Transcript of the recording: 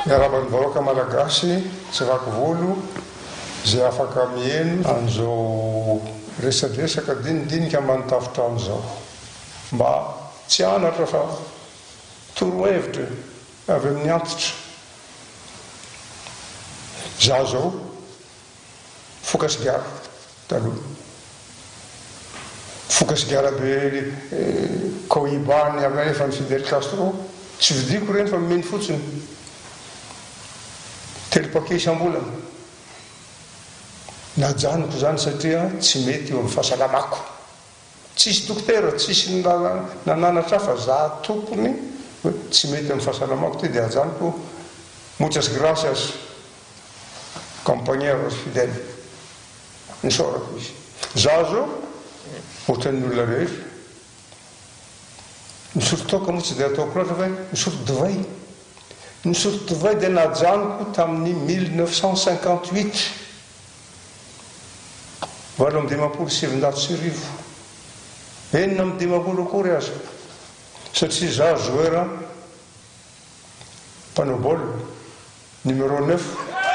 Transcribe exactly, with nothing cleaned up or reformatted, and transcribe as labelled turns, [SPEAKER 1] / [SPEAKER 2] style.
[SPEAKER 1] Miarabany vahoaka malagasy tsy vaky volo zay afaka mieno an'izao resadresaka dinidinika manontafitra amin'izao mba tsy anatra fa torohevitra avy amin'ny antitra. Za zao fokasy gara taloha fokasy gara be Cohiba ny avy efa ny Fidel Castro tsy vidiko reny fa mimeny fotsiny telopake isam-bolana. Najanoko zany satria tsy mety eo amin'ny fahasalamako. Tsisy dokotera, tsisy nananatra fa za tompony hoe tsy mety amin'ny fahasalamako ty dia ajanoko. Muchas gracias compañeros Fidel. Nisorako izy. Za zao ohatran'ny olona rehetra nisoroko taoka moa tsy dia ataoko loatra fa nisoroko divay. Nisoroko divay dia najanoko tamin'ny mille neuf cent cinquante-huit valo amby dimampolo sy sivinjato sy arivo. Enina amby dimampolo akory aza satria za joueur mpanao baolina numéro neuf